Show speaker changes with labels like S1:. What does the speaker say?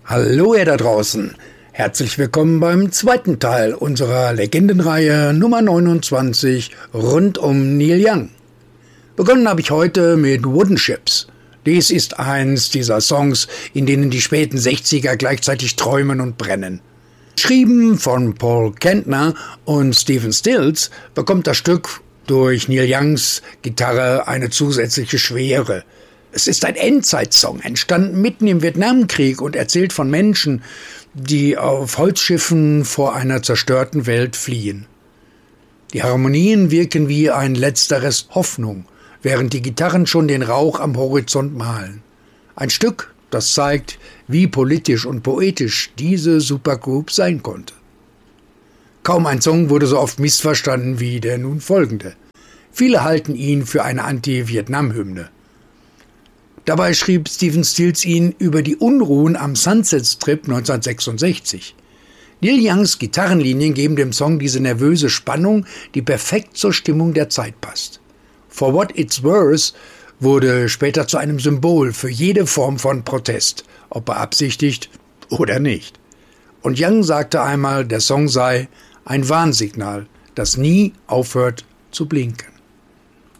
S1: Hallo ihr da draußen, herzlich willkommen beim zweiten Teil unserer Legendenreihe Nummer 29 rund um Neil Young. Begonnen habe ich heute mit Wooden Ships. Dies ist eins dieser Songs, in denen die späten 60er gleichzeitig träumen und brennen. Geschrieben von Paul Kantner und Stephen Stills bekommt das Stück durch Neil Youngs Gitarre eine zusätzliche Schwere. Es ist ein Endzeitsong, entstanden mitten im Vietnamkrieg und erzählt von Menschen, die auf Holzschiffen vor einer zerstörten Welt fliehen. Die Harmonien wirken wie ein letzter Rest Hoffnung, während die Gitarren schon den Rauch am Horizont malen. Ein Stück, das zeigt, wie politisch und poetisch diese Supergroup sein konnte. Kaum ein Song wurde so oft missverstanden wie der nun folgende. Viele halten ihn für eine Anti-Vietnam-Hymne. Dabei schrieb Stephen Stills ihn über die Unruhen am Sunset Strip 1966. Neil Youngs Gitarrenlinien geben dem Song diese nervöse Spannung, die perfekt zur Stimmung der Zeit passt. For What It's Worth wurde später zu einem Symbol für jede Form von Protest, ob beabsichtigt oder nicht. Und Young sagte einmal, der Song sei ein Warnsignal, das nie aufhört zu blinken.